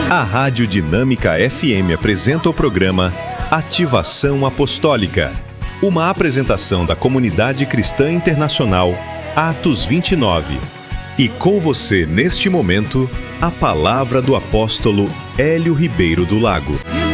A Rádio Dinâmica FM apresenta o programa Ativação Apostólica, uma apresentação da Comunidade Cristã Internacional, Atos 29. E com você, neste momento, a palavra do apóstolo Hélio Ribeiro do Lago.